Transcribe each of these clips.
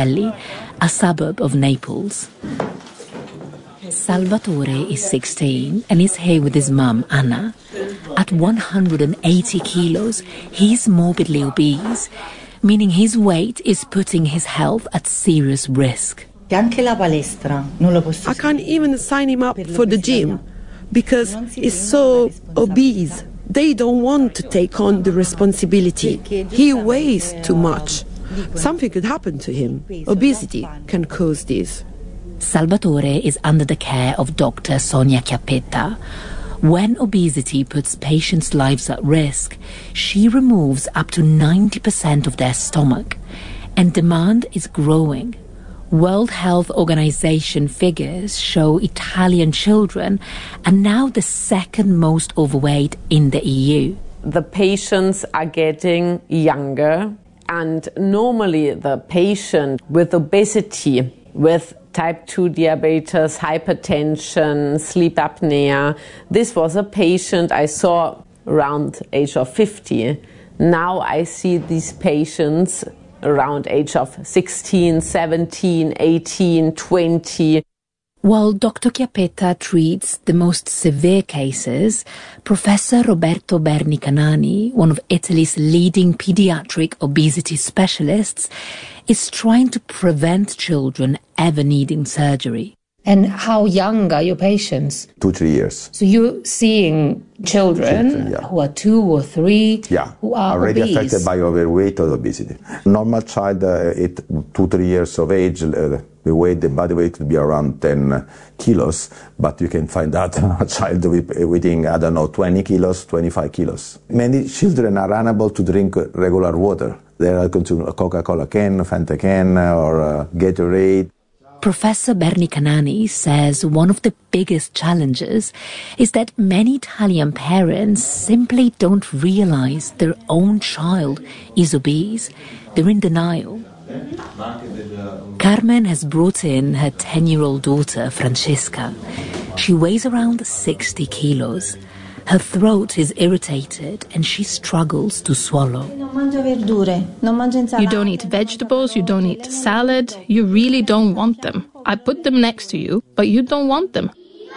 Capelli, a suburb of Naples. Salvatore is 16 and is here with his mum, Anna. At 180 kilos, he's morbidly obese, meaning his weight is putting his health at serious risk. I can't even sign him up for the gym because he's so obese. They don't want to take on the responsibility. He weighs too much. Something could happen to him. Obesity can cause this. Salvatore is under the care of Dr. Sonia Chiappetta. When obesity puts patients' lives at risk, she removes up to 90% of their stomach, and demand is growing. World Health Organization figures show Italian children are now the second most overweight in the EU. The patients are getting younger, and normally the patient with obesity, with type 2 diabetes, hypertension, sleep apnea, this was a patient I saw around age of 50. Now I see these patients around age of 16, 17, 18, 20. While Dr. Chiappetta treats the most severe cases, Professor Roberto Berni-Canani, one of Italy's leading pediatric obesity specialists, is trying to prevent children ever needing surgery. And how young are your patients? 2-3 years. So you're seeing children who are 2 or 3 who are already obese. affected by overweight or obesity. Normal child at 2-3 years of age, the body weight could be around 10 kilos, but you can find out a child weighing, 20 kilos, 25 kilos. Many children are unable to drink regular water. They are consuming a Coca-Cola can, Fanta can, or Gatorade. Professor Berni-Canani says one of the biggest challenges is that many Italian parents simply don't realize their own child is obese. They're in denial. Carmen has brought in her 10-year-old daughter, Francesca. She weighs around 60 kilos. Her throat is irritated and she struggles to swallow. You don't eat vegetables, you don't eat salad, you really don't want them. I put them next to you, but you don't want them.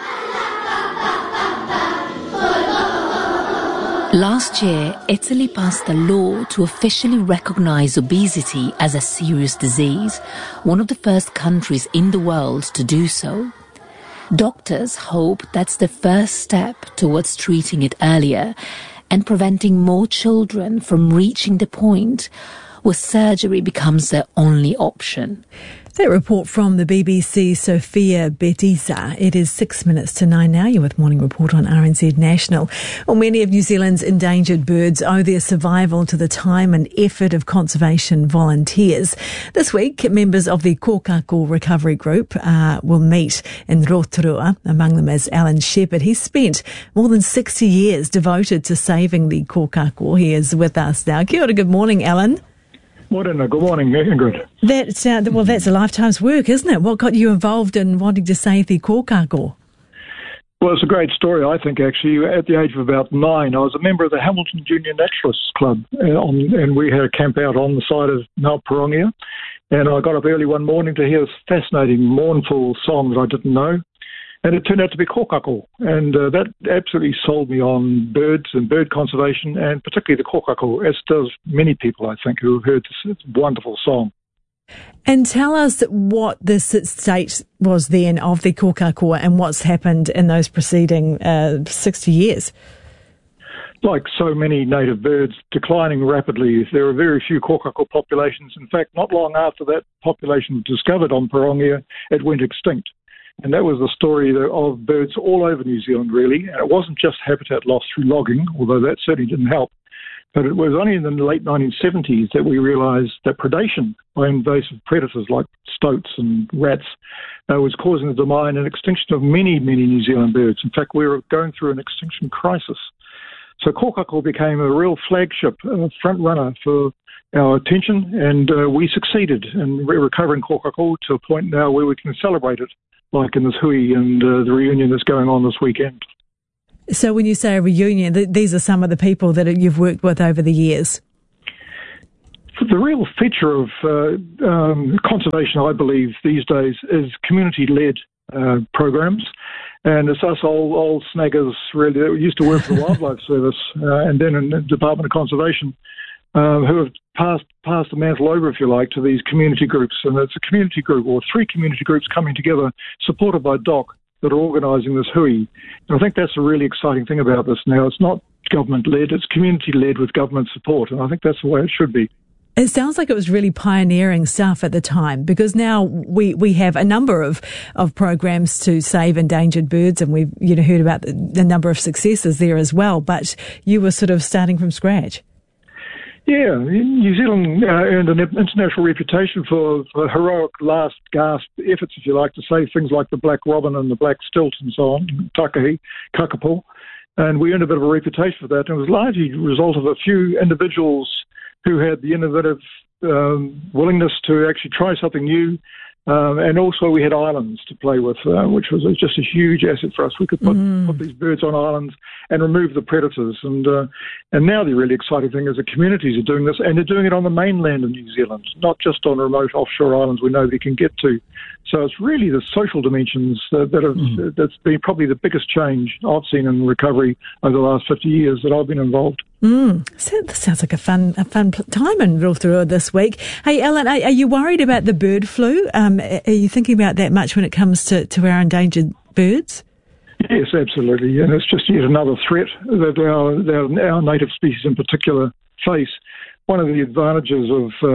Last year, Italy passed a law to officially recognize obesity as a serious disease, one of the first countries in the world to do so. Doctors hope that's the first step towards treating it earlier and preventing more children from reaching the point where surgery becomes their only option. That report from the BBC, Sophia Betisa. It is 6 minutes to 9 now. You're with Morning Report on RNZ National. Well, many of New Zealand's endangered birds owe their survival to the time and effort of conservation volunteers. This week, members of the Kokako Recovery Group will meet in Rotorua. Among them is Alan Shepherd. He's spent more than 60 years devoted to saving the Kokako. He is with us now. Kia ora, good morning, Alan. Morena, good morning, Ingrid. That's a lifetime's work, isn't it? What got you involved in wanting to save the Kokako? Well, it's a great story, I think, actually. At the age of about 9, I was a member of the Hamilton Junior Naturalists Club, and we had a camp out on the side of Mount Pirongia, and I got up early one morning to hear this fascinating, mournful song that I didn't know, and it turned out to be kokako, and that absolutely sold me on birds and bird conservation, and particularly the kokako, as does many people, I think, who have heard this wonderful song. And tell us what the state was then of the kokako and what's happened in those preceding 60 years. Like so many native birds, declining rapidly. There are very few kokako populations. In fact, not long after that population was discovered on Pirongia, it went extinct. And that was the story of birds all over New Zealand, really. And it wasn't just habitat loss through logging, although that certainly didn't help. But it was only in the late 1970s that we realised that predation by invasive predators like stoats and rats was causing the decline and extinction of many, many New Zealand birds. In fact, we were going through an extinction crisis. So kokako became a real flagship, front runner for our attention, and we succeeded in recovering kokako to a point now where we can celebrate it, like in this hui and the reunion that's going on this weekend. So when you say a reunion, these are some of the people that you've worked with over the years? the real feature of conservation, I believe, these days is community-led programs. And it's us old snaggers, really, that used to work for the Wildlife Service and then in the Department of Conservation, who have passed the mantle over, if you like, to these community groups. And it's a community group, or 3 community groups coming together, supported by DOC, that are organising this hui. And I think that's a really exciting thing about this now. It's not government-led, it's community-led with government support, and I think that's the way it should be. It sounds like it was really pioneering stuff at the time, because now we have a number of programs to save endangered birds, and we've heard about the number of successes there as well, but you were sort of starting from scratch. Yeah, New Zealand earned an international reputation for heroic last gasp efforts, if you like, to save things like the black robin and the black stilt and so on, takahi, kakapo, and we earned a bit of a reputation for that, and it was largely a result of a few individuals who had the innovative willingness to actually try something new. And also we had islands to play with, which was just a huge asset for us. We could put these birds on islands and remove the predators. And now the really exciting thing is the communities are doing this, and they're doing it on the mainland of New Zealand, not just on remote offshore islands where nobody can get to. So it's really the social dimensions that's been probably the biggest change I've seen in recovery over the last 50 years that I've been involved. So this sounds like a fun time in Rotorua this week. Hey, Ellen, are you worried about the bird flu? Are you thinking about that much when it comes to our endangered birds? Yes, absolutely. And it's just yet another threat that our native species in particular face. One of the advantages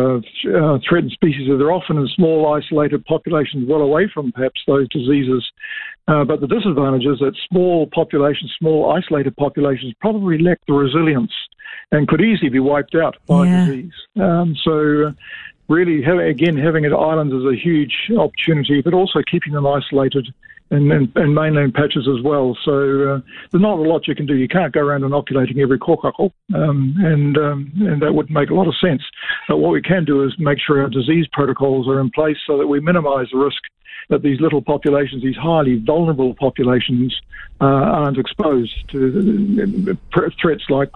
of threatened species is they're often in small, isolated populations well away from perhaps those diseases. But the disadvantage is that small populations, small, isolated populations probably lack the resilience and could easily be wiped out by disease. So really, having islands is a huge opportunity, but also keeping them isolated and mainland patches as well. So there's not a lot you can do. You can't go around inoculating every kōkako, and that would make a lot of sense. But what we can do is make sure our disease protocols are in place so that we minimise the risk that these little populations, these highly vulnerable populations, aren't exposed to threats like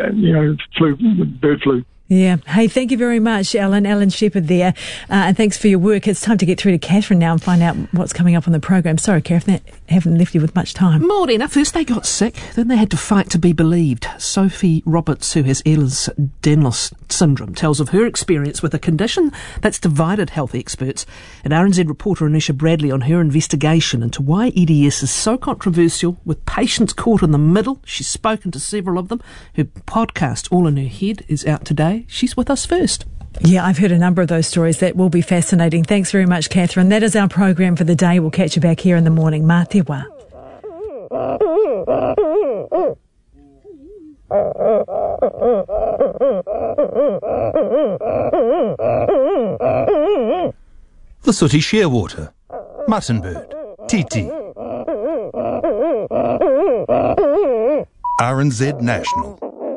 bird flu. Yeah. Hey, thank you very much, Ellen. Ellen Shepherd there. And thanks for your work. It's time to get through to Catherine now and find out what's coming up on the program. Sorry, Catherine, I haven't left you with much time. Morena, first they got sick, then they had to fight to be believed. Sophie Roberts, who has Ehlers-Danlos syndrome, tells of her experience with a condition that's divided health experts. And RNZ reporter Anisha Bradley on her investigation into why EDS is so controversial, with patients caught in the middle. She's spoken to several of them. Her podcast, All in Her Head, is out today. She's with us first. Yeah, I've heard a number of those stories. That will be fascinating. Thanks very much, Catherine. That is our program for the day. We'll catch you back here in the morning. Mā te wā. The sooty shearwater, muttonbird, titi. RNZ National.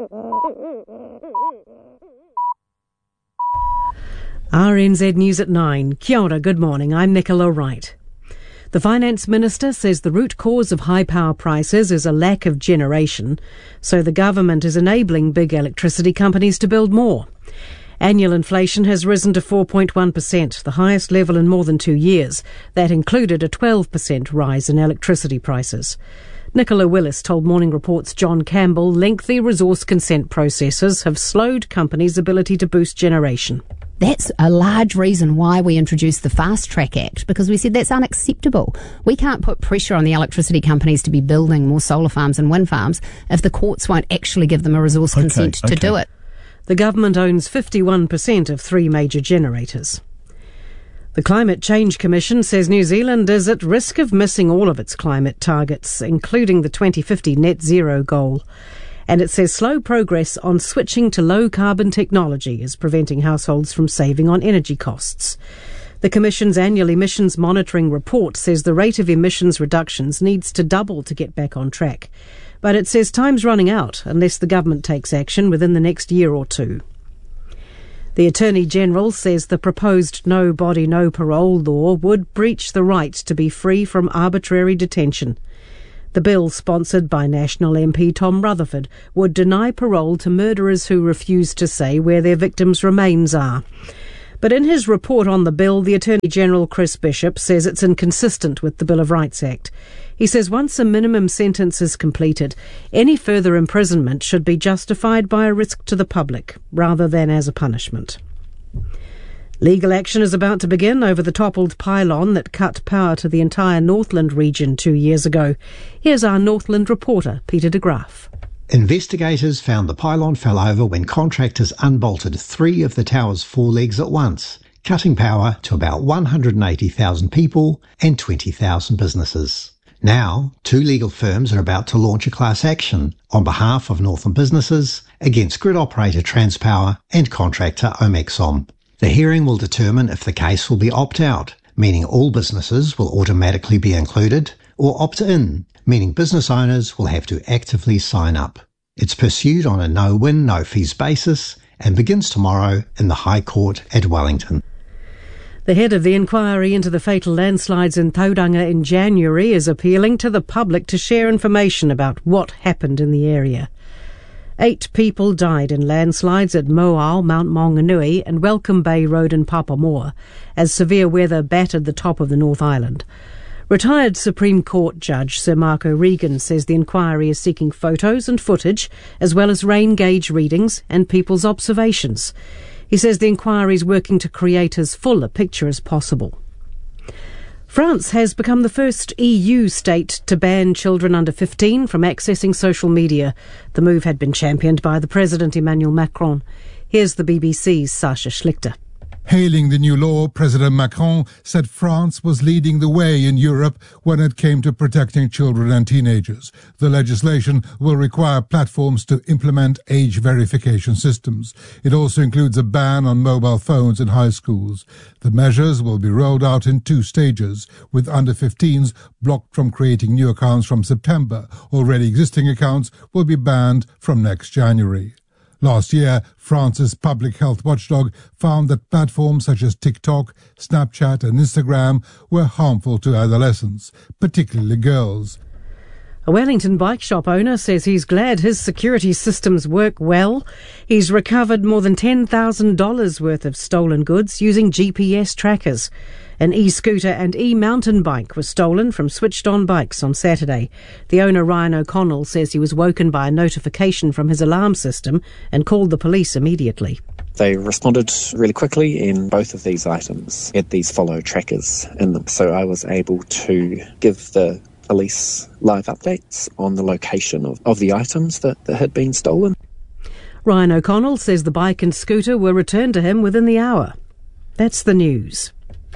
RNZ News at 9. Kia ora, good morning. I'm Nicola Wright. The Finance Minister says the root cause of high power prices is a lack of generation, so the government is enabling big electricity companies to build more. Annual inflation has risen to 4.1%, the highest level in more than 2 years. That included a 12% rise in electricity prices. Nicola Willis told Morning Report's John Campbell lengthy resource consent processes have slowed companies' ability to boost generation. That's a large reason why we introduced the Fast Track Act, because we said that's unacceptable. We can't put pressure on the electricity companies to be building more solar farms and wind farms if the courts won't actually give them a resource consent to do it. The government owns 51% of 3 major generators. The Climate Change Commission says New Zealand is at risk of missing all of its climate targets, including the 2050 net zero goal. And it says slow progress on switching to low-carbon technology is preventing households from saving on energy costs. The Commission's annual emissions monitoring report says the rate of emissions reductions needs to double to get back on track. But it says time's running out unless the government takes action within the next year or two. The Attorney-General says the proposed no body, no parole law would breach the right to be free from arbitrary detention. The bill, sponsored by National MP Tom Rutherford, would deny parole to murderers who refuse to say where their victims' remains are. But in his report on the bill, the Attorney-General Chris Bishop says it's inconsistent with the Bill of Rights Act. He says once a minimum sentence is completed, any further imprisonment should be justified by a risk to the public, rather than as a punishment. Legal action is about to begin over the toppled pylon that cut power to the entire Northland region 2 years ago. Here's our Northland reporter, Peter de Graaf. Investigators found the pylon fell over when contractors unbolted 3 of the tower's 4 legs at once, cutting power to about 180,000 people and 20,000 businesses. Now, 2 legal firms are about to launch a class action on behalf of Northland businesses against grid operator Transpower and contractor Omexom. The hearing will determine if the case will be opt-out, meaning all businesses will automatically be included, or opt-in, meaning business owners will have to actively sign up. It's pursued on a no-win, no-fees basis and begins tomorrow in the High Court at Wellington. The head of the inquiry into the fatal landslides in Tauranga in January is appealing to the public to share information about what happened in the area. 8 people died in landslides at Moao, Mount Maunganui and Welcome Bay Road in Papamoa as severe weather battered the top of the North Island. Retired Supreme Court Judge Sir Mark O'Regan says the inquiry is seeking photos and footage as well as rain gauge readings and people's observations. He says the inquiry is working to create as full a picture as possible. France has become the first EU state to ban children under 15 from accessing social media. The move had been championed by the President Emmanuel Macron. Here's the BBC's Sasha Schlichter. Hailing the new law, President Macron said France was leading the way in Europe when it came to protecting children and teenagers. The legislation will require platforms to implement age verification systems. It also includes a ban on mobile phones in high schools. The measures will be rolled out in 2 stages, with under 15s blocked from creating new accounts from September. Already existing accounts will be banned from next January. Last year, France's public health watchdog found that platforms such as TikTok, Snapchat and Instagram were harmful to adolescents, particularly girls. A Wellington bike shop owner says he's glad his security systems work well. He's recovered more than $10,000 worth of stolen goods using GPS trackers. An e-scooter and e-mountain bike were stolen from switched-on bikes on Saturday. The owner, Ryan O'Connell, says he was woken by a notification from his alarm system and called the police immediately. They responded really quickly, and both of these items had these follow trackers in them. So I was able to give the police live updates on the location of the items that had been stolen. Ryan O'Connell says the bike and scooter were returned to him within the hour. That's the news.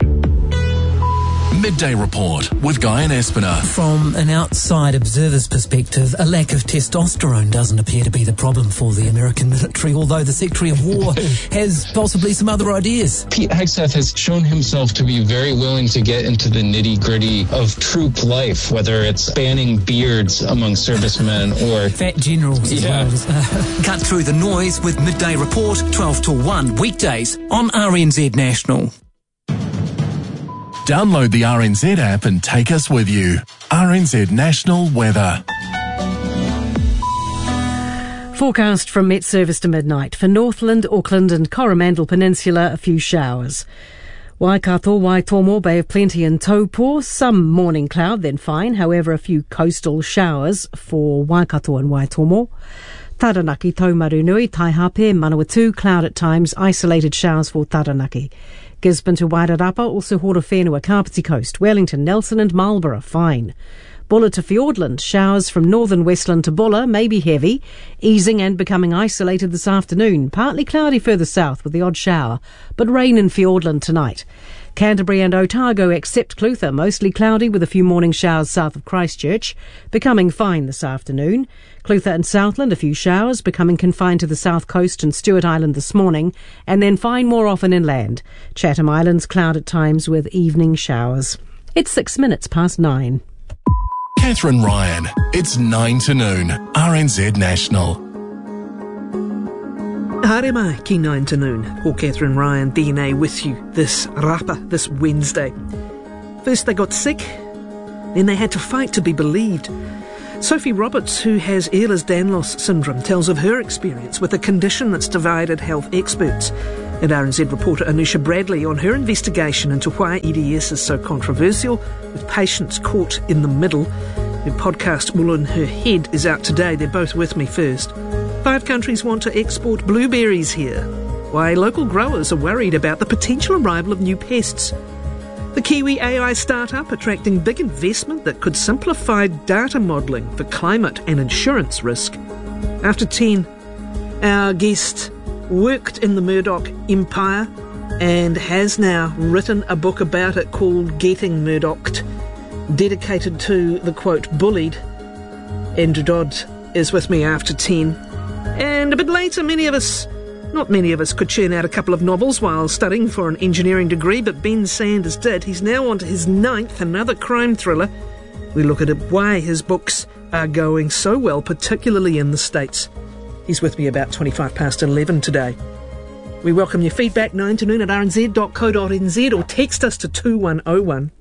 Midday Report with Guy and Espiner. From an outside observer's perspective, a lack of testosterone doesn't appear to be the problem for the American military, although the Secretary of War has possibly some other ideas. Pete Hegseth has shown himself to be very willing to get into the nitty-gritty of troop life, whether it's banning beards among servicemen or fat generals as well. Cut through the noise with Midday Report, 12 to 1, weekdays on RNZ National. Download the RNZ app and take us with you. RNZ National Weather. Forecast from Met Service to midnight. For Northland, Auckland and Coromandel Peninsula, a few showers. Waikato, Waitomo, Bay of Plenty and Taupo, some morning cloud, then fine. However, a few coastal showers for Waikato and Waitomo. Taranaki, Taumarunui, Taihape, Manawatu, cloud at times, isolated showers for Taranaki. Gisborne to Wairarapa, also Horowhenua, Kapiti Coast, Wellington, Nelson and Marlborough, fine. Bulla to Fiordland, showers from northern Westland to Bulla, may be heavy, easing and becoming isolated this afternoon. Partly cloudy further south with the odd shower, but rain in Fiordland tonight. Canterbury and Otago except Clutha, mostly cloudy with a few morning showers south of Christchurch, becoming fine this afternoon. Clutha and Southland, a few showers, becoming confined to the south coast and Stewart Island this morning, and then fine more often inland. Chatham Islands, cloud at times with evening showers. It's 6 minutes past 9. Catherine Ryan, it's 9 to noon, RNZ National. Haere mai ki 9 to noon, o Catherine Ryan DNA with you this rapa, this Wednesday. First they got sick, then they had to fight to be believed. Sophie Roberts, who has Ehlers-Danlos syndrome, tells of her experience with a condition that's divided health experts. And RNZ reporter Anusha Bradley on her investigation into why EDS is so controversial, with patients caught in the middle. Her podcast, All in Her Head, is out today. They're both with me first. 5 countries want to export blueberries here. Why local growers are worried about the potential arrival of new pests. The Kiwi AI startup attracting big investment that could simplify data modelling for climate and insurance risk. After 10, our guest worked in the Murdoch empire and has now written a book about it called Getting Murdocked, dedicated to the, quote, bullied. Andrew Dodd is with me after 10. And a bit later, not many of us could churn out a couple of novels while studying for an engineering degree, but Ben Sanders did. He's now on to his 9th, another crime thriller. We look at why his books are going so well, particularly in the States. He's with me about 25 past 11 today. We welcome your feedback 9 to noon at rnz.co.nz or text us to 2101.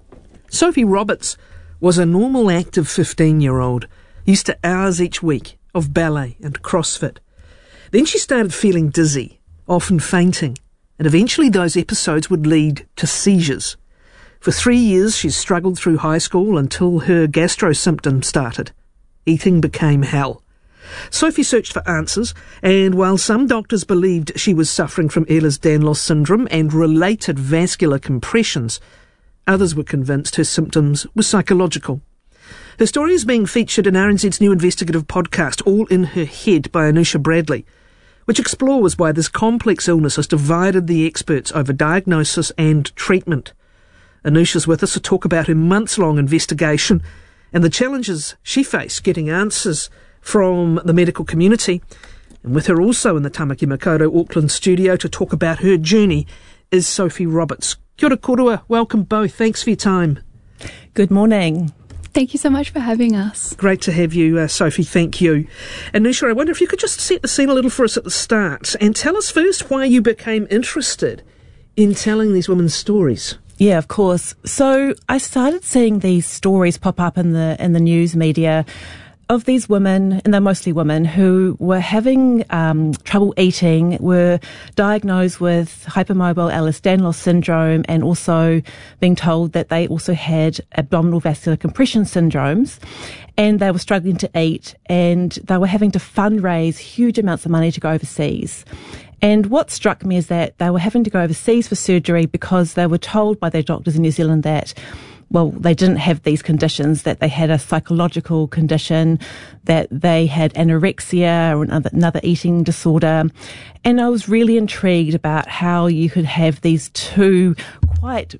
Sophie Roberts was a normal, active 15-year-old, used to hours each week of ballet and CrossFit. Then she started feeling dizzy, often fainting, and eventually those episodes would lead to seizures. For 3 years she struggled through high school until her gastro symptoms started. Eating became hell. Sophie searched for answers, and while some doctors believed she was suffering from Ehlers-Danlos syndrome and related vascular compressions, others were convinced her symptoms were psychological. Her story is being featured in RNZ's new investigative podcast, All in Her Head, by Anusha Bradley, which explores why this complex illness has divided the experts over diagnosis and treatment. Anusha's with us to talk about her months-long investigation and the challenges she faced getting answers from the medical community. And with her also in the Tamaki Makaurau Auckland studio to talk about her journey is Sophie Roberts. Kia ora korua, welcome both. Thanks for your time. Good morning. Thank you so much for having us. Great to have you, Sophie. Thank you. Anusha, I wonder if you could just set the scene a little for us at the start and tell us first why you became interested in telling these women's stories. Yeah, of course. So I started seeing these stories pop up in the news media of these women, and they're mostly women, who were having trouble eating, were diagnosed with hypermobile Ehlers-Danlos syndrome, and also being told that they also had abdominal vascular compression syndromes, and they were struggling to eat, and they were having to fundraise huge amounts of money to go overseas. And what struck me is that they were having to go overseas for surgery because they were told by their doctors in New Zealand that, well, they didn't have these conditions, that they had a psychological condition, that they had anorexia or another eating disorder. And I was really intrigued about how you could have these two quite,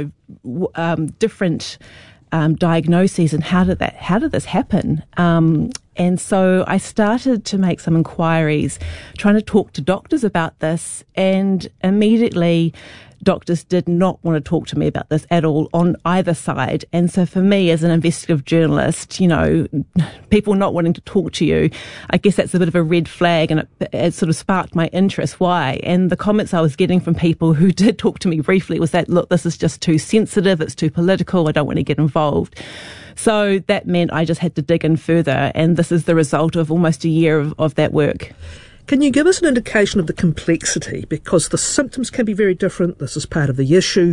different diagnoses, and how did this happen? And so I started to make some inquiries, trying to talk to doctors about this, and immediately doctors did not want to talk to me about this at all on either side. And so for me as an investigative journalist, people not wanting to talk to you, I guess that's a bit of a red flag, and it sort of sparked my interest. Why? And the comments I was getting from people who did talk to me briefly was that, look, this is just too sensitive, it's too political, I don't want to get involved. So that meant I just had to dig in further, and this is the result of almost a year of that work. Can you give us an indication of the complexity? Because the symptoms can be very different. This is part of the issue.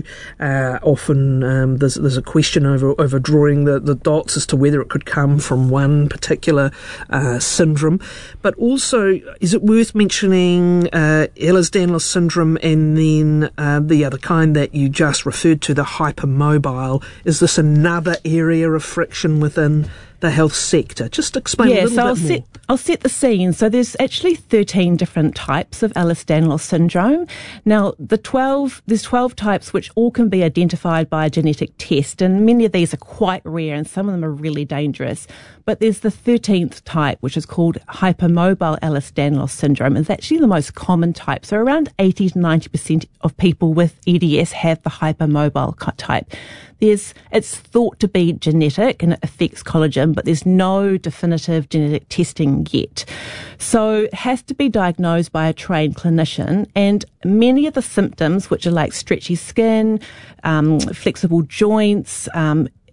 Often there's a question over drawing the dots as to whether it could come from one particular syndrome. But also, is it worth mentioning Ehlers-Danlos syndrome, and then the other kind that you just referred to, the hypermobile? Is this another area of friction within the health sector? Just explain a little bit more. I'll set the scene. So there's actually 13 different types of Ehlers-Danlos syndrome. Now, there's 12 types which all can be identified by a genetic test, and many of these are quite rare and some of them are really dangerous. But there's the 13th type, which is called hypermobile Ehlers-Danlos syndrome. It's actually the most common type. So around 80 to 90% of people with EDS have the hypermobile type. It's thought to be genetic and it affects collagen, but there's no definitive genetic testing yet. So it has to be diagnosed by a trained clinician, and many of the symptoms, which are like stretchy skin, flexible joints,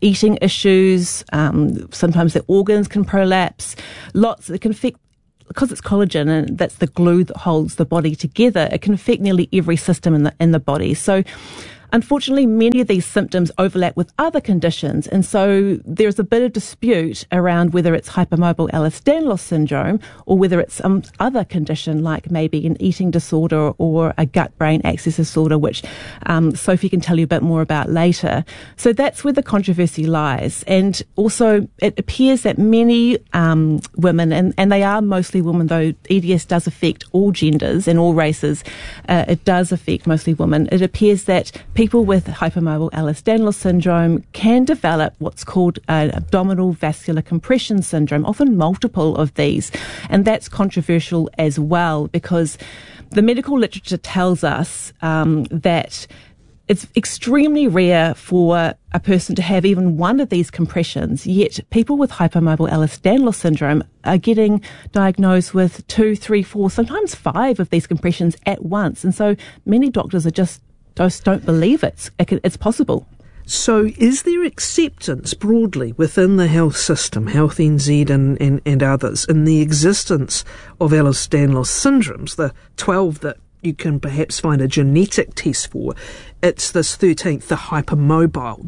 eating issues. Sometimes their organs can prolapse. It can affect, because it's collagen and that's the glue that holds the body together, it can affect nearly every system in the body. So unfortunately, many of these symptoms overlap with other conditions, and so there's a bit of dispute around whether it's hypermobile Ehlers-Danlos syndrome or whether it's some other condition like maybe an eating disorder or a gut-brain axis disorder, which Sophie can tell you a bit more about later. So that's where the controversy lies. And also, it appears that many women, and they are mostly women, though EDS does affect all genders and all races, it does affect mostly women. It appears that people with hypermobile Ehlers-Danlos syndrome can develop what's called abdominal vascular compression syndrome, often multiple of these. And that's controversial as well, because the medical literature tells us that it's extremely rare for a person to have even one of these compressions, yet people with hypermobile Ehlers-Danlos syndrome are getting diagnosed with 2, 3, 4, sometimes 5 of these compressions at once. And so many doctors don't believe it's possible. So is there acceptance broadly within the health system, Health NZ and others, in the existence of Ehlers-Danlos syndromes, the 12 that you can perhaps find a genetic test for? It's this 13th, the hypermobile,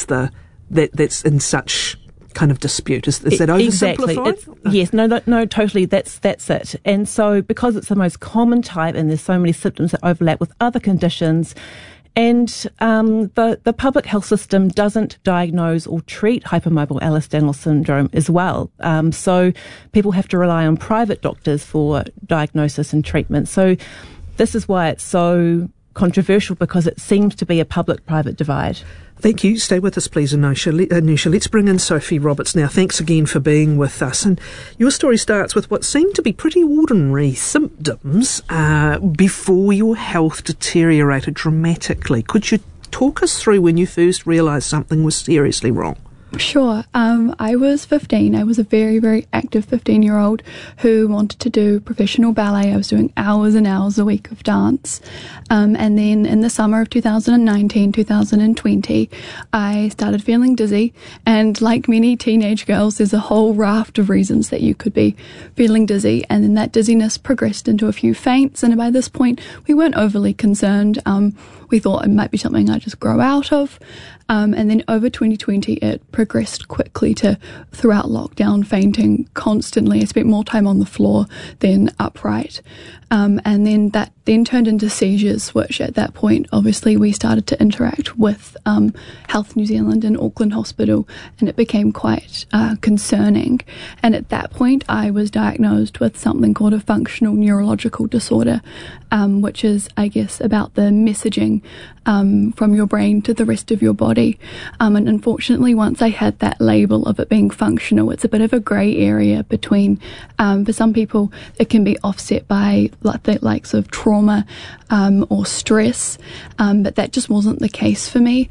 that's in such kind of dispute. Is that oversimplified? Exactly. Yes, no, totally. That's it. And so because it's the most common type and there's so many symptoms that overlap with other conditions, and the public health system doesn't diagnose or treat hypermobile Ehlers-Danlos syndrome as well. So people have to rely on private doctors for diagnosis and treatment. So this is why it's so controversial, because it seems to be a public-private divide. Thank you. Stay with us, please, Anusha. Let's bring in Sophie Roberts now. Thanks again for being with us. And your story starts with what seemed to be pretty ordinary symptoms before your health deteriorated dramatically. Could you talk us through when you first realised something was seriously wrong? Sure. I was 15. I was a very, very active 15-year-old who wanted to do professional ballet. I was doing hours and hours a week of dance. And then in the summer of 2019, 2020, I started feeling dizzy. And like many teenage girls, there's a whole raft of reasons that you could be feeling dizzy. And then that dizziness progressed into a few faints. And by this point, we weren't overly concerned. We thought it might be something I just grow out of. And then over 2020, it progressed quickly to, throughout lockdown, fainting constantly. I spent more time on the floor than upright. And then that then turned into seizures, which at that point, obviously, we started to interact with Health New Zealand and Auckland Hospital, and it became quite concerning. And at that point, I was diagnosed with something called a functional neurological disorder, which is, I guess, about the messaging from your brain to the rest of your body. And unfortunately, once I had that label of it being functional, it's a bit of a grey area between, for some people, it can be offset by like the likes of trauma or stress, but that just wasn't the case for me.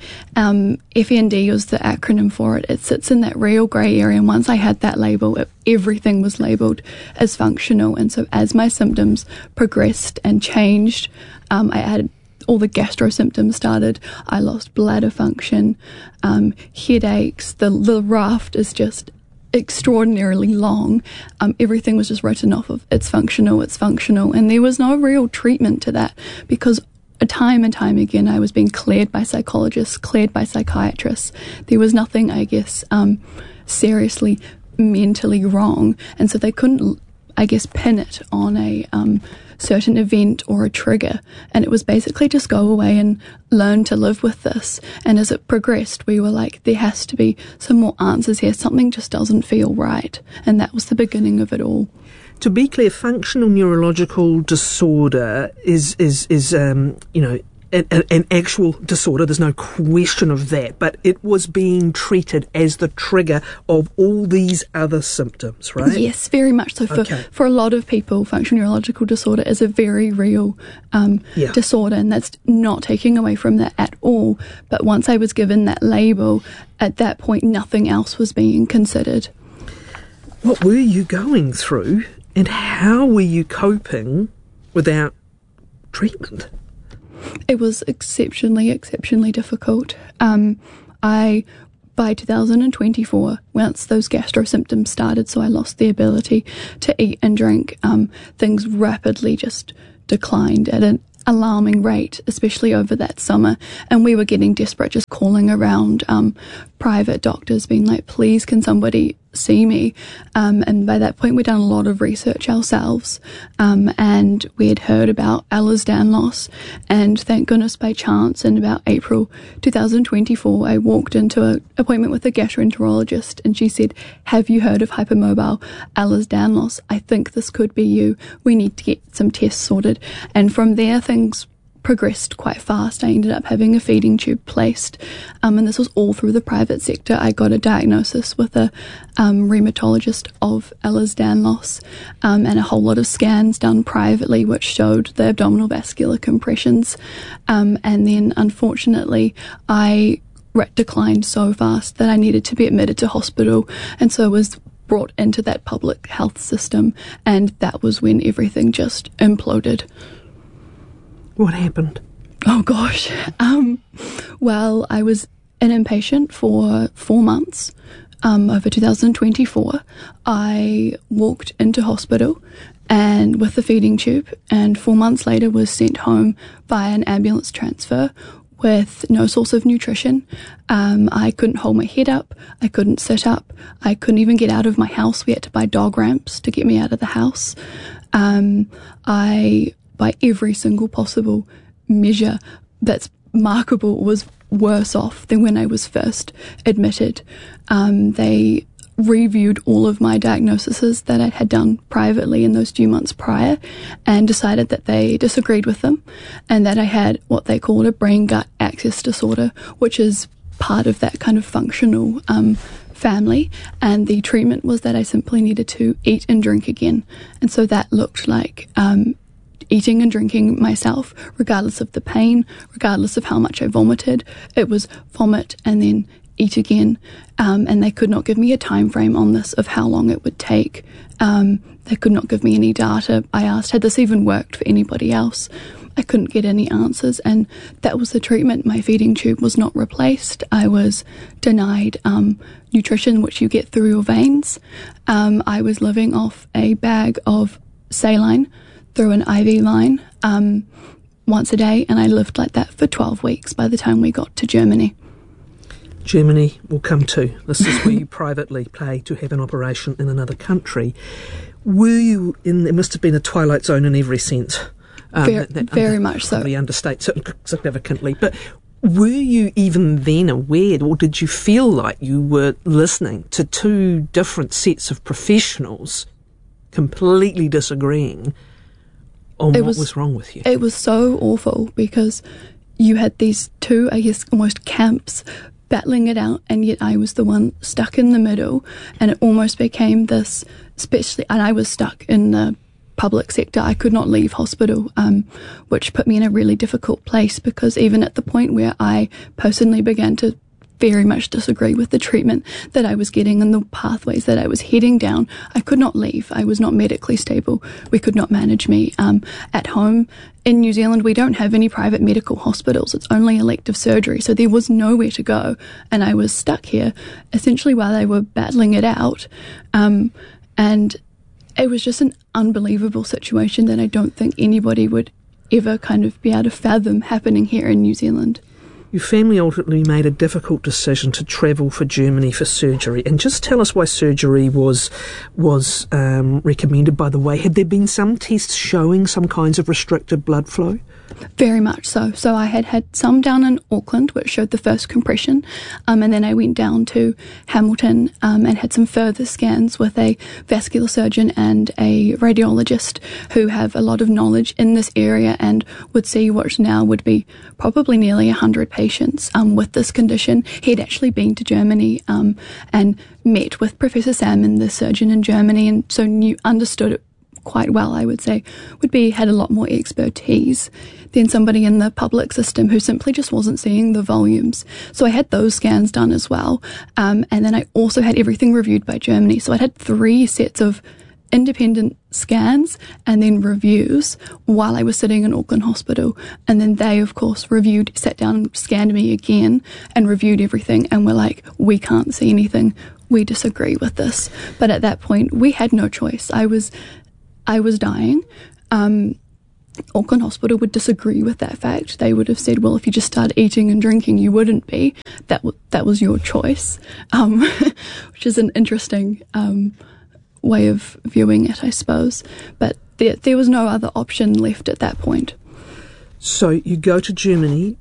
FND was the acronym for it. It sits in that real grey area, and once I had that label, everything was labelled as functional. And so as my symptoms progressed and changed, I added all the gastro symptoms started. I lost bladder function, headaches. The raft is just extraordinarily long. Everything was just written off of it's functional, and there was no real treatment to that, because time and time again I was being cleared by psychologists, cleared by psychiatrists. There was nothing, I guess, seriously mentally wrong, and so they couldn't, I guess, pin it on a certain event or a trigger, and it was basically just go away and learn to live with this. And as it progressed, we were like, there has to be some more answers here. Something just doesn't feel right, and that was the beginning of it all. To be clear, functional neurological disorder is an actual disorder. There's no question of that, but it was being treated as the trigger of all these other symptoms, right? Yes, very much so. For a lot of people, functional neurological disorder is a very real disorder, and that's not taking away from that at all. But once I was given that label, at that point, nothing else was being considered. What were you going through, and how were you coping without treatment? It was exceptionally difficult. I by 2024, once those gastro symptoms started, so I lost the ability to eat and drink, things rapidly just declined at an alarming rate, especially over that summer. And we were getting desperate, just calling around private doctors, being like, please, can somebody see me? And by that point, we'd done a lot of research ourselves, and we had heard about Ehlers-Danlos, and thank goodness by chance in about April 2024, I walked into an appointment with a gastroenterologist, and she said, have you heard of hypermobile Ehlers-Danlos? I think this could be you. We need to get some tests sorted. And from there, things progressed quite fast. I ended up having a feeding tube placed, and this was all through the private sector. I got a diagnosis with a rheumatologist of Ehlers-Danlos, and a whole lot of scans done privately which showed the abdominal vascular compressions, and then unfortunately I declined so fast that I needed to be admitted to hospital, and so was brought into that public health system, and that was when everything just imploded. What happened? Oh, gosh. Well, I was an inpatient for 4 months over 2024. I walked into hospital and with the feeding tube, and 4 months later was sent home via an ambulance transfer with no source of nutrition. I couldn't hold my head up. I couldn't sit up. I couldn't even get out of my house. We had to buy dog ramps to get me out of the house. By every single possible measure that's markable, was worse off than when I was first admitted. They reviewed all of my diagnoses that I had done privately in those few months prior and decided that they disagreed with them, and that I had what they called a brain-gut axis disorder, which is part of that kind of functional family, and the treatment was that I simply needed to eat and drink again. And so that looked like eating and drinking myself, regardless of the pain, regardless of how much I vomited. It was vomit and then eat again, and they could not give me a time frame on this of how long it would take. They could not give me any data. I asked, had this even worked for anybody else? I couldn't get any answers, and that was the treatment. My feeding tube was not replaced. I was denied nutrition, which you get through your veins. I was living off a bag of saline through an IV line once a day, and I lived like that for 12 weeks by the time we got to Germany. Germany will come to. This is where you privately pay to have an operation in another country. Were you in, there must have been a twilight zone in every sense. Very much so. Probably understates it significantly. But were you even then aware, or did you feel like you were listening to two different sets of professionals completely disagreeing on what was wrong with you? It was so awful because you had these two, I guess, almost camps battling it out, and yet I was the one stuck in the middle, and it almost became this, especially, and I was stuck in the public sector. I could not leave hospital, which put me in a really difficult place, because even at the point where I personally began to very much disagree with the treatment that I was getting and the pathways that I was heading down, I could not leave. I was not medically stable. We could not manage me. At home in New Zealand, we don't have any private medical hospitals. It's only elective surgery. So there was nowhere to go. And I was stuck here essentially while they were battling it out. And it was just an unbelievable situation that I don't think anybody would ever kind of be able to fathom happening here in New Zealand. Your family ultimately made a difficult decision to travel for Germany for surgery. And just tell us why surgery was recommended, by the way. Had there been some tests showing some kinds of restricted blood flow? Very much so. So I had some down in Auckland, which showed the first compression, and then I went down to Hamilton and had some further scans with a vascular surgeon and a radiologist who have a lot of knowledge in this area and would see what now would be probably nearly 100 patients with this condition. He'd actually been to Germany and met with Professor Salmon, the surgeon in Germany, and so understood it quite well, I would say, had a lot more expertise than somebody in the public system who simply just wasn't seeing the volumes. So I had those scans done as well. And then I also had everything reviewed by Germany. So I had 3 sets of independent scans and then reviews while I was sitting in Auckland Hospital. And then they, of course, sat down and scanned me again and reviewed everything and were like, we can't see anything. We disagree with this. But at that point, we had no choice. I was dying. Auckland Hospital would disagree with that fact. They would have said, well, if you just started eating and drinking, you wouldn't be. That was your choice, which is an interesting way of viewing it, I suppose. But there was no other option left at that point. So you go to Germany.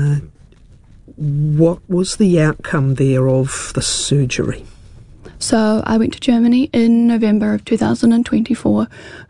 What was the outcome there of the surgery? So I went to Germany in November of 2024.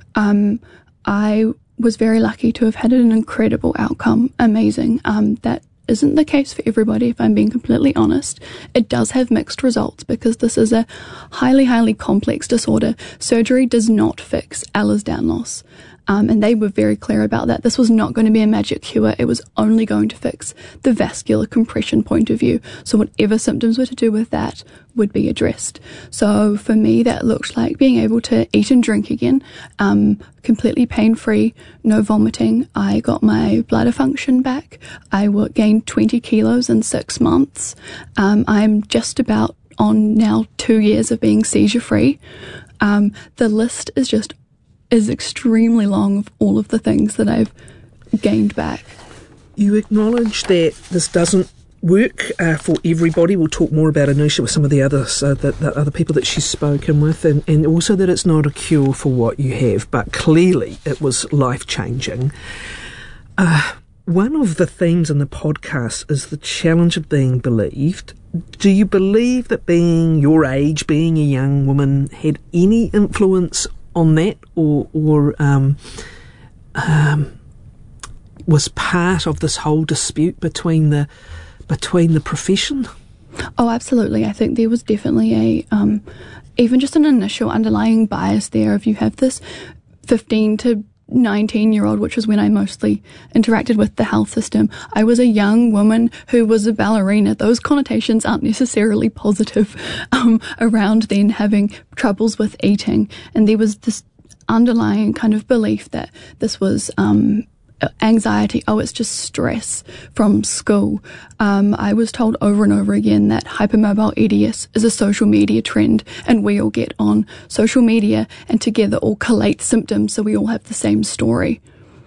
I was very lucky to have had an incredible outcome, amazing. That isn't the case for everybody, if I'm being completely honest. It does have mixed results because this is a highly, highly complex disorder. Surgery does not fix Ehlers-Danlos loss. And they were very clear about that. This was not going to be a magic cure. It was only going to fix the vascular compression point of view. So whatever symptoms were to do with that would be addressed. So for me, that looked like being able to eat and drink again, completely pain-free, no vomiting. I got my bladder function back. I gained 20 kilos in 6 months. I'm just about on now 2 years of being seizure-free. The list is extremely long of all of the things that I've gained back. You acknowledge that this doesn't work for everybody. We'll talk more about Anusha with some of the others, the other people that she's spoken with, and also that it's not a cure for what you have, but clearly it was life-changing. One of the themes in the podcast is the challenge of being believed. Do you believe that being your age, being a young woman, had any influence on that, or was part of this whole dispute between the profession? Oh, absolutely. I think there was definitely even just an initial underlying bias there. If you have this 15 to 19-year-old, which was when I mostly interacted with the health system, I was a young woman who was a ballerina. Those connotations aren't necessarily positive around then having troubles with eating. And there was this underlying kind of belief that this was anxiety. Oh, it's just stress from school. I was told over and over again that hypermobile EDS is a social media trend, and we all get on social media and together all collate symptoms, so we all have the same story.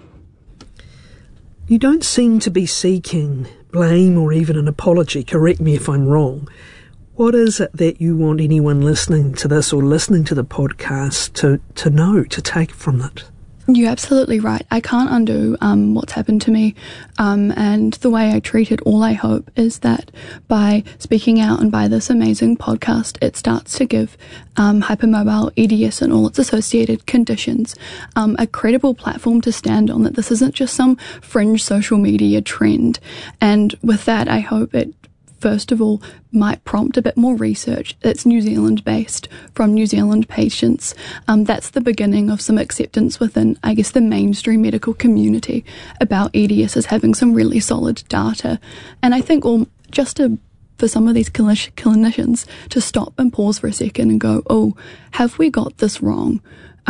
You don't seem to be seeking blame or even an apology. Correct me if I'm wrong. What is it that you want anyone listening to this or listening to the podcast to know, to take from it? You're absolutely right. I can't undo what's happened to me, and the way I treat it. All I hope is that by speaking out and by this amazing podcast, it starts to give hypermobile EDS and all its associated conditions a credible platform to stand on, that this isn't just some fringe social media trend. And with that, I hope it first of all might prompt a bit more research that's New Zealand based from New Zealand patients. That's the beginning of some acceptance within, I guess, the mainstream medical community about EDS as having some really solid data. And I think for some of these clinicians to stop and pause for a second and go, oh, have we got this wrong?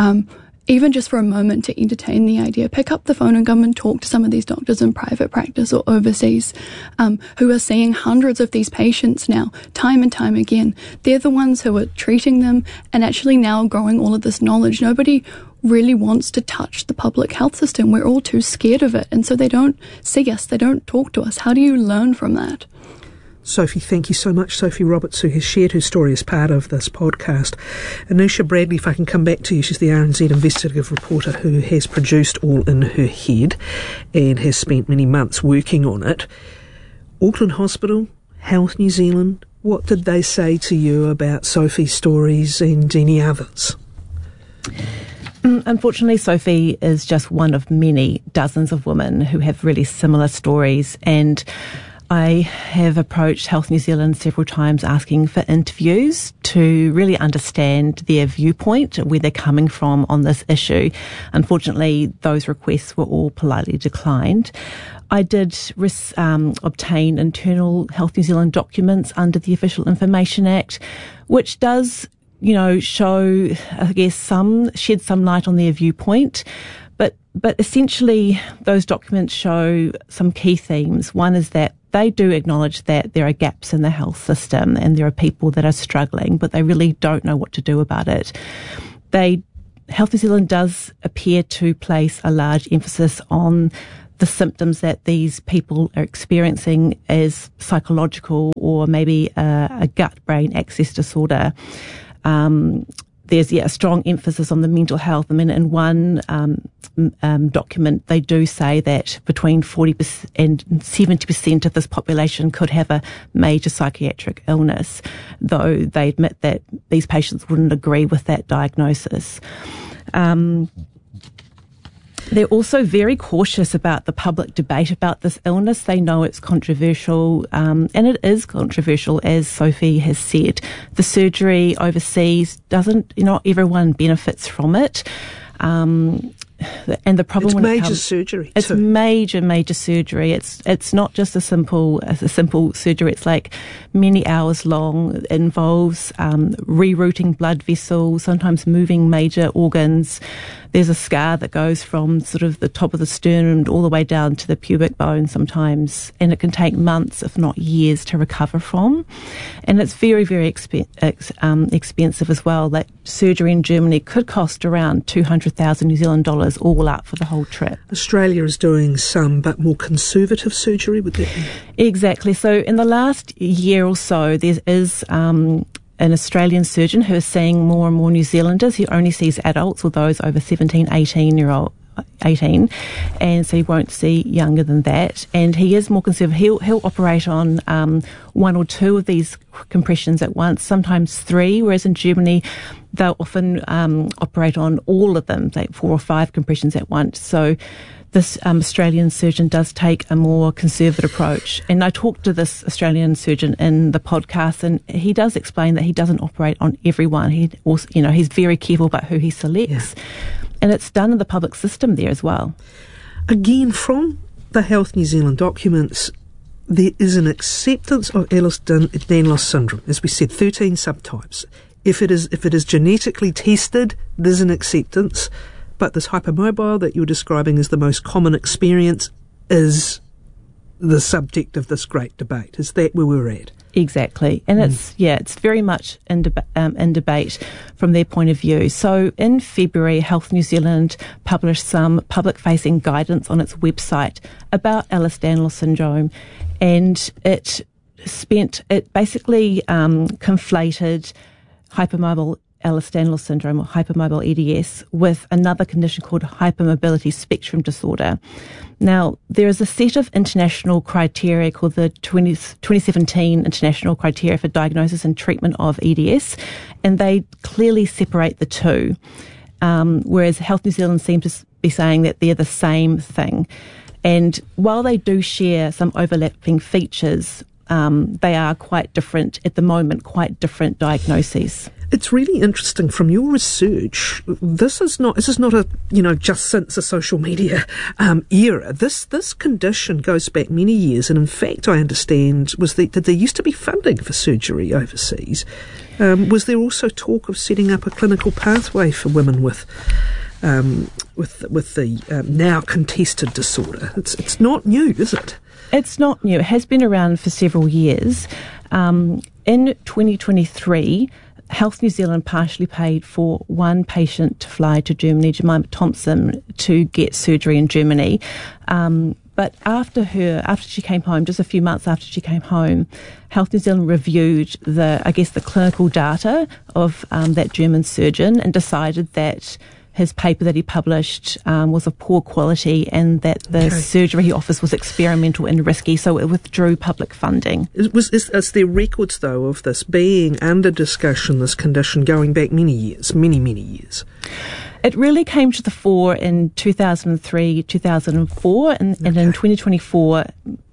Even just for a moment to entertain the idea, pick up the phone and come and talk to some of these doctors in private practice or overseas who are seeing hundreds of these patients now, time and time again. They're the ones who are treating them and actually now growing all of this knowledge. Nobody really wants to touch the public health system. We're all too scared of it, and so they don't see us, they don't talk to us. How do you learn from that? Sophie, thank you so much. Sophie Roberts, who has shared her story as part of this podcast. Anusha Bradley, if I can come back to you, she's the RNZ investigative reporter who has produced All in Her Head and has spent many months working on it. Auckland Hospital, Health New Zealand, what did they say to you about Sophie's stories and any others? Unfortunately, Sophie is just one of many dozens of women who have really similar stories, and I have approached Health New Zealand several times asking for interviews to really understand their viewpoint, where they're coming from on this issue. Unfortunately, those requests were all politely declined. I did obtain internal Health New Zealand documents under the Official Information Act, which does show, I guess, shed some light on their viewpoint. But essentially, those documents show some key themes. One is that they do acknowledge that there are gaps in the health system and there are people that are struggling, but they really don't know what to do about it. Health New Zealand does appear to place a large emphasis on the symptoms that these people are experiencing as psychological or maybe a gut-brain axis disorder. There's a strong emphasis on the mental health. I mean, in one document, they do say that between 40% and 70% of this population could have a major psychiatric illness, though they admit that these patients wouldn't agree with that diagnosis. They're also very cautious about the public debate about this illness. They know it's controversial, and it is controversial, as Sophie has said. The surgery overseas not everyone benefits from it. And the problem it's major surgery. It's major surgery. It's not just a simple surgery. It's like many hours long. It involves rerouting blood vessels, sometimes moving major organs. There's a scar that goes from sort of the top of the sternum all the way down to the pubic bone sometimes, and it can take months, if not years, to recover from. And it's very, very expensive as well. That surgery in Germany could cost around 200,000 New Zealand dollars all up for the whole trip. Australia is doing some but more conservative surgery, would that be? Exactly. So in the last year or so, there is an Australian surgeon who is seeing more and more New Zealanders. He only sees adults or those over 18, and so he won't see younger than that. And he is more conservative. He'll operate on one or two of these compressions at once, sometimes three, whereas in Germany they'll often operate on all of them, like 4 or 5 compressions at once. So this Australian surgeon does take a more conservative approach. And I talked to this Australian surgeon in the podcast, and he does explain that he doesn't operate on everyone. He also, he's very careful about who he selects. Yeah. And it's done in the public system there as well. Again, from the Health New Zealand documents, there is an acceptance of Ehlers-Danlos syndrome. As we said, 13 subtypes. If it is genetically tested, there's an acceptance. But this hypermobile that you're describing as the most common experience is the subject of this great debate. Is that where we're at? Exactly. And it's very much in debate from their point of view. So in February, Health New Zealand published some public-facing guidance on its website about Ehlers-Danlos syndrome, and it basically conflated hypermobile Ehlers-Danlos syndrome, or hypermobile EDS, with another condition called hypermobility spectrum disorder. Now, there is a set of international criteria called the 2017 International Criteria for Diagnosis and Treatment of EDS, and they clearly separate the two, whereas Health New Zealand seems to be saying that they're the same thing. And while they do share some overlapping features, they are quite different at the moment, quite different diagnoses. It's really interesting from your research. This is not a just since the social media era. This condition goes back many years, and in fact, I understand that there used to be funding for surgery overseas. Was there also talk of setting up a clinical pathway for women with the now contested disorder? It's not new, is it? It's not new. It has been around for several years. In 2023. Health New Zealand partially paid for one patient to fly to Germany, Jemima Thompson, to get surgery in Germany. But after she came home, just a few months after she came home, Health New Zealand reviewed the clinical data of that German surgeon and decided that his paper that he published was of poor quality, and that the surgery he offers was experimental and risky, so it withdrew public funding. Is there records, though, of this being under discussion, this condition, going back many years? It really came to the fore in 2003, 2004, and in 2024,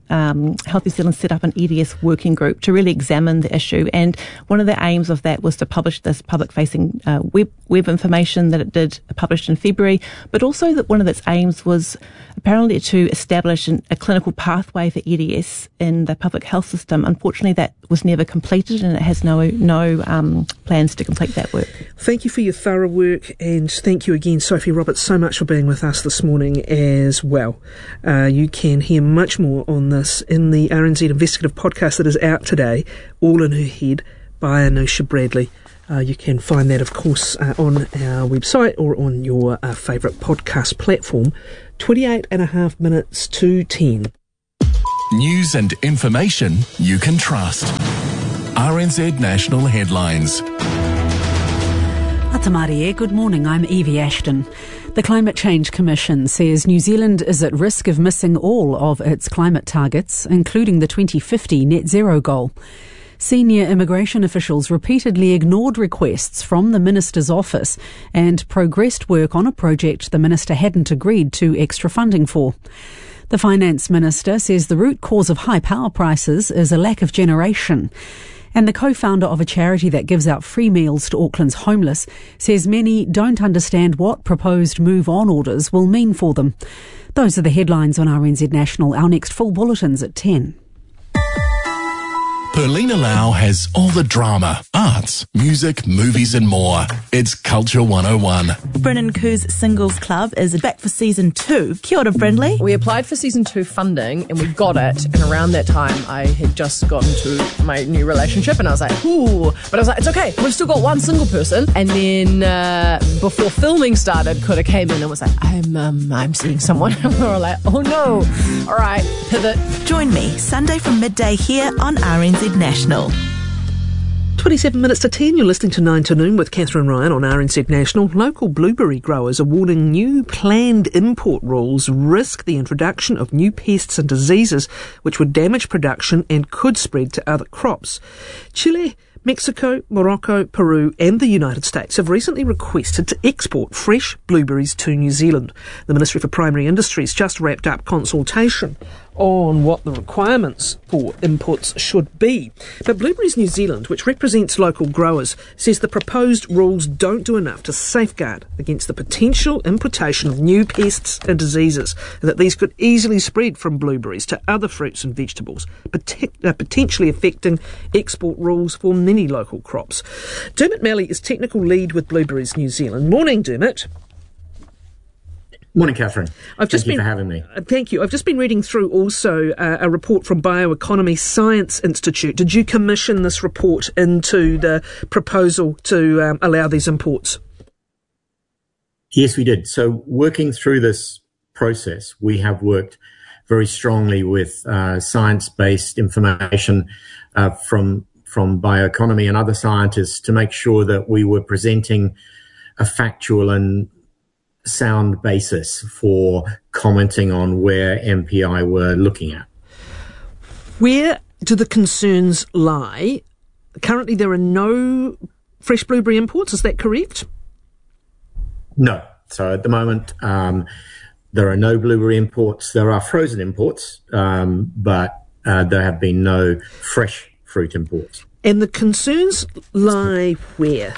Health New Zealand set up an EDS working group to really examine the issue, and one of the aims of that was to publish this public-facing web information that it did published in February, but also that one of its aims was apparently to establish a clinical pathway for EDS in the public health system. Unfortunately, that was never completed, and it has no plans to complete that work. Thank you for your thorough work, and thank you again, Sophie Roberts, so much for being with us this morning as well. You can hear much more on this in the RNZ Investigative podcast that is out today, All in Her Head by Anusha Bradley. You can find that, of course, on our website or on your favourite podcast platform. 28 and a half minutes to 10. News and information you can trust. RNZ National Headlines. Atamarie, good morning. I'm Evie Ashton. The Climate Change Commission says New Zealand is at risk of missing all of its climate targets, including the 2050 net zero goal. Senior immigration officials repeatedly ignored requests from the Minister's office and progressed work on a project the Minister hadn't agreed to extra funding for. The Finance Minister says the root cause of high power prices is a lack of generation. And the co-founder of a charity that gives out free meals to Auckland's homeless says many don't understand what proposed move-on orders will mean for them. Those are the headlines on RNZ National. Our next full bulletin's at 10. Perlina Lau has all the drama, arts, music, movies and more. It's Culture 101. Brennan Khoo's Singles Club is back for Season 2. Kia ora, Brindley. We applied for Season 2 funding and we got it. And around that time, I had just gotten to my new relationship and I was like, ooh. But I was like, it's okay. We've still got one single person. And then before filming started, Kura came in and was like, I'm seeing someone. And we were like, oh no. All right, pivot. Join me Sunday from midday here on RNZ National. 27 minutes to 10, you're listening to 9 to Noon with Catherine Ryan on RNZ National. Local blueberry growers are warning new planned import rules risk the introduction of new pests and diseases which would damage production and could spread to other crops. Chile, Mexico, Morocco, Peru and the United States have recently requested to export fresh blueberries to New Zealand. The Ministry for Primary Industries just wrapped up consultation on what the requirements for imports should be. But Blueberries New Zealand, which represents local growers, says the proposed rules don't do enough to safeguard against the potential importation of new pests and diseases, and that these could easily spread from blueberries to other fruits and vegetables, potentially affecting export rules for many local crops. Dermot Malley is technical lead with Blueberries New Zealand. Morning, Dermot. Morning, Catherine. Thank you for having me. Thank you. I've just been reading through also a report from Bioeconomy Science Institute. Did you commission this report into the proposal to allow these imports? Yes, we did. So working through this process, we have worked very strongly with science-based information from bioeconomy and other scientists to make sure that we were presenting a factual and sound basis for commenting on where MPI were looking at. Where do the concerns lie? Currently there are no fresh blueberry imports, is that correct? No. So at the moment there are no blueberry imports. There are frozen imports, but there have been no fresh fruit imports. And the concerns lie where?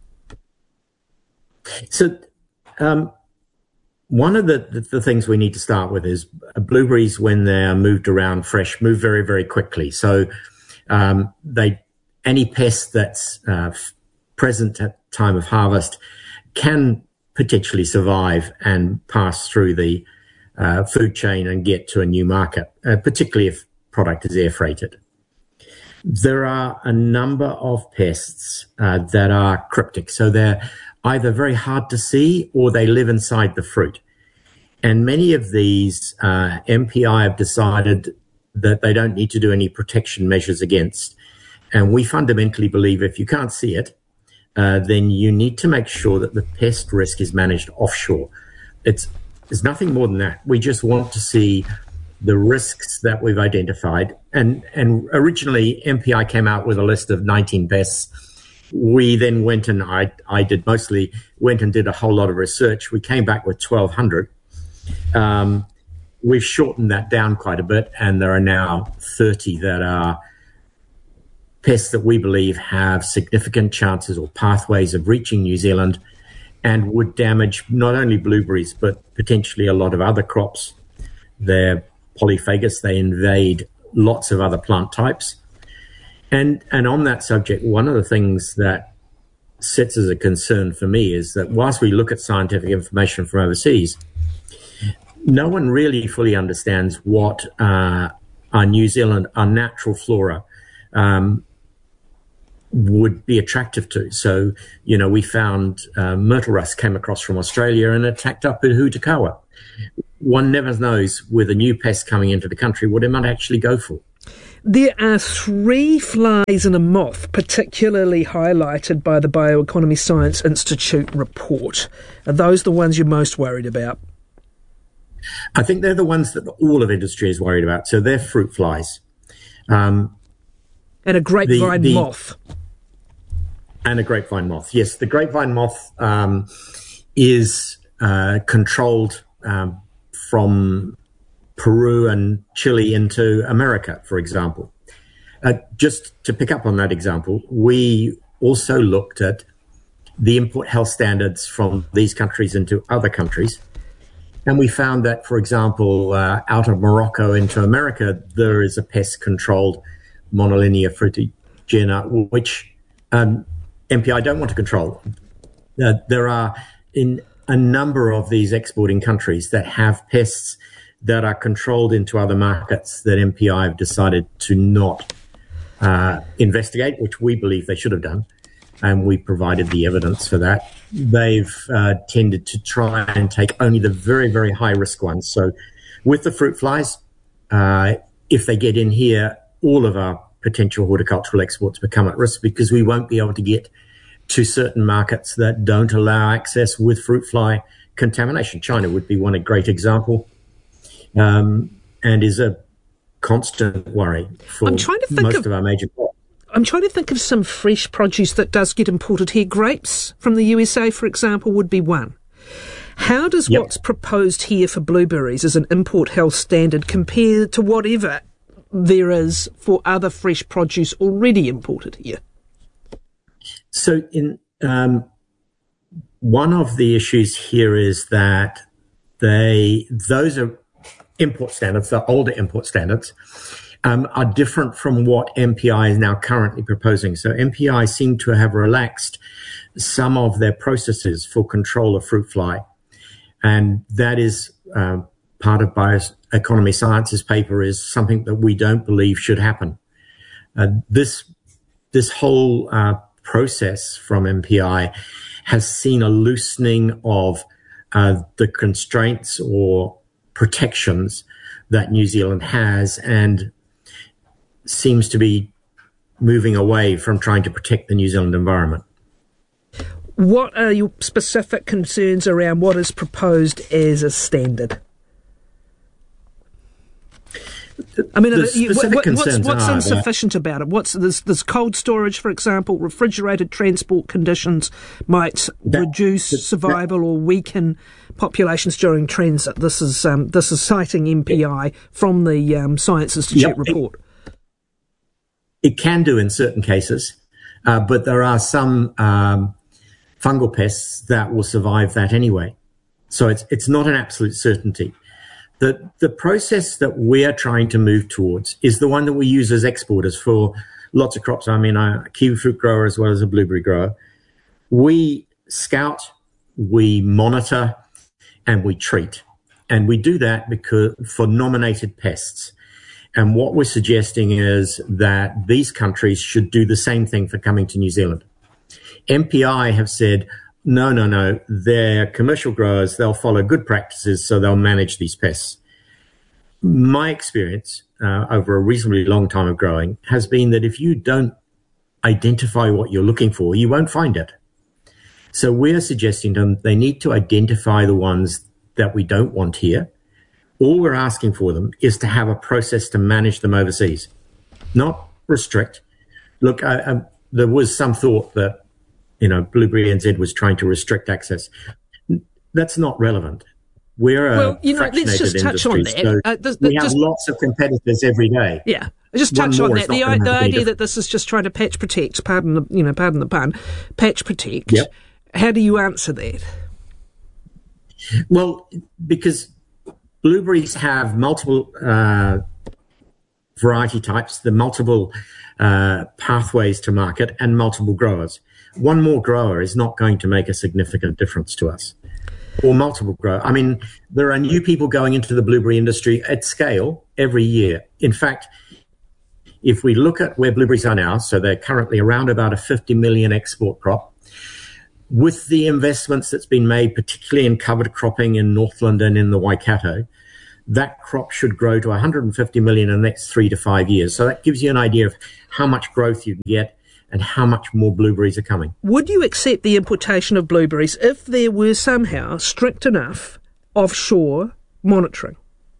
So one of the things we need to start with is blueberries, when they're moved around fresh, move very, very quickly. So any pest that's present at time of harvest can potentially survive and pass through the food chain and get to a new market, particularly if product is air freighted. There are a number of pests that are cryptic. So they're either very hard to see or they live inside the fruit. And many of these MPI have decided that they don't need to do any protection measures against. And we fundamentally believe if you can't see it, then you need to make sure that the pest risk is managed offshore. There's nothing more than that. We just want to see the risks that we've identified. And originally MPI came out with a list of 19 pests. We then went and I did a whole lot of research. We came back with 1,200. we've shortened that down quite a bit, and there are now 30 that are pests that we believe have significant chances or pathways of reaching New Zealand and would damage not only blueberries but potentially a lot of other crops. They're polyphagous, they invade lots of other plant types. And on that subject, one of the things that sits as a concern for me is that whilst we look at scientific information from overseas, no one really fully understands what our New Zealand, our natural flora, would be attractive to. So, we found myrtle rust came across from Australia and attacked up at Hutakawa. One never knows with a new pest coming into the country what it might actually go for. There are 3 flies and a moth particularly highlighted by the Bioeconomy Science Institute report. Are those the ones you're most worried about? I think they're the ones that all of industry is worried about. So they're fruit flies. And a grapevine moth. And a grapevine moth. Yes, the grapevine moth is controlled from Peru and Chile into America, for example. Just to pick up on that example, we also looked at the import health standards from these countries into other countries. And we found that, for example, out of Morocco into America, there is a pest-controlled Monolinea frutigena, which MPI don't want to control. There are in a number of these exporting countries that have pests that are controlled into other markets that MPI have decided to not investigate, which we believe they should have done. And we provided the evidence for that. They've tended to try and take only the very, very high-risk ones. So with the fruit flies, if they get in here, all of our potential horticultural exports become at risk because we won't be able to get to certain markets that don't allow access with fruit fly contamination. China would be one great example, and is a constant worry for most of our major crops. I'm trying to think of some fresh produce that does get imported here. Grapes from the USA, for example, would be one. How does what's proposed here for blueberries as an import health standard compare to whatever there is for other fresh produce already imported here? So one of the issues here is that those are import standards, the older import standards, are different from what MPI is now currently proposing. So MPI seem to have relaxed some of their processes for control of fruit fly. And that is part of Bioeconomy Science's paper is something that we don't believe should happen. This whole process from MPI has seen a loosening of the constraints or protections that New Zealand has and seems to be moving away from trying to protect the New Zealand environment. What are your specific concerns around what is proposed as a standard? I mean, what's insufficient about it? There's cold storage, for example, refrigerated transport conditions might reduce survival or weaken populations during transit. This is citing MPI from the Science Institute report. It can do in certain cases, but there are some fungal pests that will survive that anyway. So it's not an absolute certainty. The process that we are trying to move towards is the one that we use as exporters for lots of crops. I mean, I'm a kiwi fruit grower as well as a blueberry grower. We scout, we monitor, and we treat. And we do that for nominated pests. And what we're suggesting is that these countries should do the same thing for coming to New Zealand. MPI have said, no, they're commercial growers, they'll follow good practices, so they'll manage these pests. My experience over a reasonably long time of growing has been that if you don't identify what you're looking for, you won't find it. So we're suggesting to them they need to identify the ones that we don't want here. All we're asking for them is to have a process to manage them overseas, not restrict. Look, there was some thought that Blueberry NZ was trying to restrict access. That's not relevant. We're a let's just touch on that. We have lots of competitors every day. Yeah, just touch on that. The idea that this is just trying to patch protect, pardon the pun, patch protect. Yep. How do you answer that? Well, because blueberries have multiple variety types, the multiple pathways to market, and multiple growers. One more grower is not going to make a significant difference to us. Or multiple growers. I mean, there are new people going into the blueberry industry at scale every year. In fact, if we look at where blueberries are now, so they're currently around about a 50 million export crop. With the investments that's been made, particularly in covered cropping in Northland and in the Waikato, that crop should grow to 150 million in the next 3 to 5 years. So that gives you an idea of how much growth you can get and how much more blueberries are coming. Would you accept the importation of blueberries if there were somehow strict enough offshore monitoring?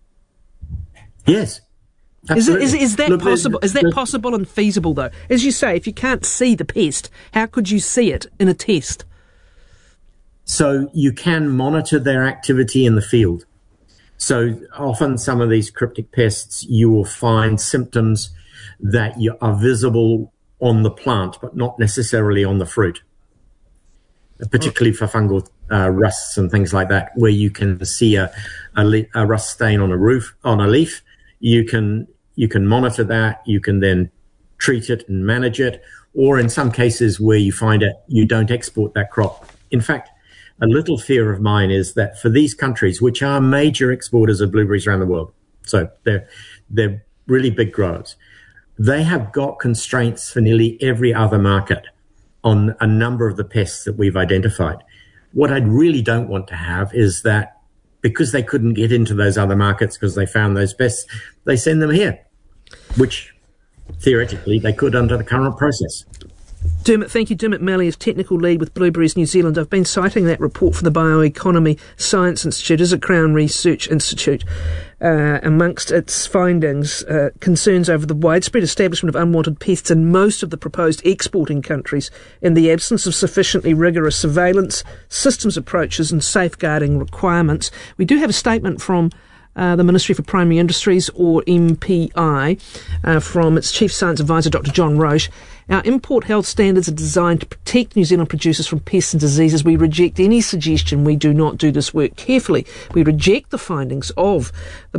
Yes. Absolutely. Is that possible? Is that possible and feasible, though? As you say, if you can't see the pest, how could you see it in a test? So you can monitor their activity in the field. So often some of these cryptic pests, you will find symptoms that are visible on the plant, but not necessarily on the fruit, particularly for fungal rusts and things like that, where you can see a rust stain on a leaf. You can monitor that. You can then treat it and manage it. Or in some cases where you find it, you don't export that crop. In fact, a little fear of mine is that for these countries, which are major exporters of blueberries around the world, so they're really big growers, they have got constraints for nearly every other market on a number of the pests that we've identified. What I really don't want to have is that because they couldn't get into those other markets because they found those pests, they send them here, which theoretically they could under the current process. Dermot, thank you. Dermot Malley is Technical Lead with Blueberries New Zealand. I've been citing that report from the Bioeconomy Science Institute as a Crown Research Institute. Amongst its findings, concerns over the widespread establishment of unwanted pests in most of the proposed exporting countries in the absence of sufficiently rigorous surveillance, systems approaches and safeguarding requirements. We do have a statement from the Ministry for Primary Industries, or MPI, from its Chief Science Advisor, Dr. John Roche. Our import health standards are designed to protect New Zealand producers from pests and diseases. We reject any suggestion we do not do this work carefully. We reject the findings of the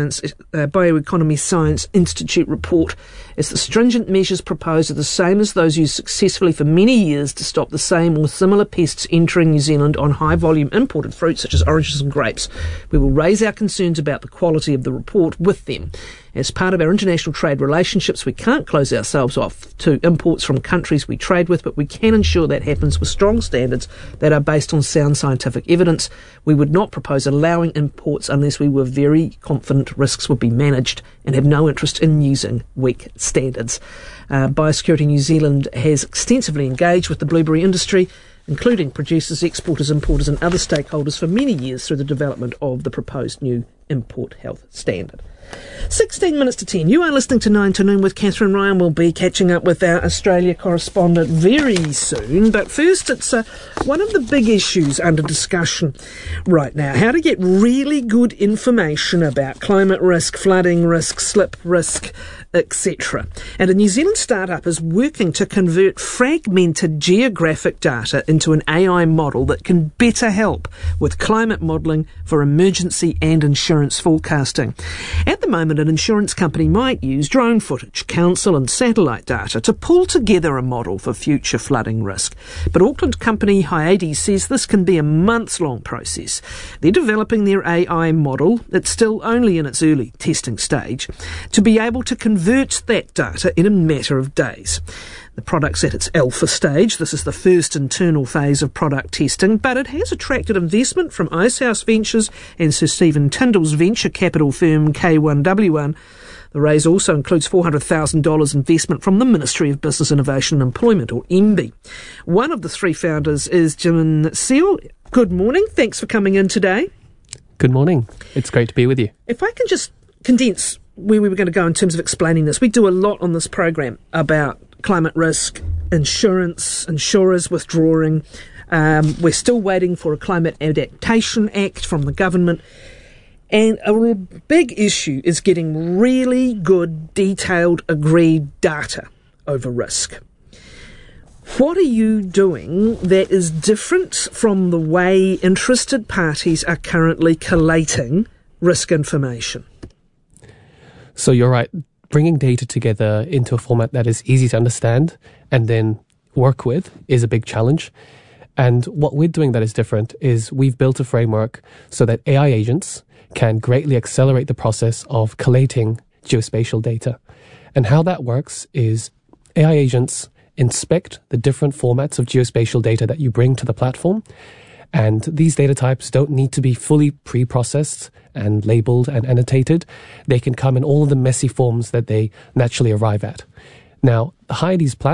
Bioeconomy Science Institute report, as the stringent measures proposed are the same as those used successfully for many years to stop the same or similar pests entering New Zealand on high-volume imported fruits such as oranges and grapes. We will raise our concerns about the quality of the report with them. As part of our international trade relationships, we can't close ourselves off to imports from countries we trade with, but we can ensure that happens with strong standards that are based on sound scientific evidence. We would not propose allowing imports unless we were very confident risks would be managed and have no interest in using weak standards. Biosecurity New Zealand has extensively engaged with the blueberry industry, including producers, exporters, importers and other stakeholders for many years through the development of the proposed new import health standard. 16 minutes to 10. You are listening to 9 to Noon with Catherine Ryan. We'll be catching up with our Australia correspondent very soon. But first, it's one of the big issues under discussion right now. How to get really good information about climate risk, flooding risk, slip risk, etc. And a New Zealand startup is working to convert fragmented geographic data into an AI model that can better help with climate modelling for emergency and insurance forecasting. At the moment, an insurance company might use drone footage, council and satellite data to pull together a model for future flooding risk. But Auckland company Hyades says this can be a months-long process. They're developing their AI model, it's still only in its early testing stage, to be able to convert that data in a matter of days. The product's at its alpha stage. This is the first internal phase of product testing, but it has attracted investment from Icehouse Ventures and Sir Stephen Tyndall's venture capital firm K1W1. The raise also includes $400,000 investment from the Ministry of Business Innovation and Employment, or MBIE. One of the three founders is Jimin Seal. Good morning. Thanks for coming in today. Good morning. It's great to be with you. If I can just condense where we were going to go in terms of explaining this. We do a lot on this program about climate risk, insurance, insurers withdrawing, We're still waiting for a Climate Adaptation Act from the government. And a big issue is getting really good, detailed, agreed data over risk. What are you doing that is different from the way interested parties are currently collating risk information? So you're right. Bringing data together into a format that is easy to understand and then work with is a big challenge. And what we're doing that is different is we've built a framework so that AI agents can greatly accelerate the process of collating geospatial data. And how that works is AI agents inspect the different formats of geospatial data that you bring to the platform. And these data types don't need to be fully pre-processed and labeled and annotated. They can come in all of the messy forms that they naturally arrive at. Now, the higher these platforms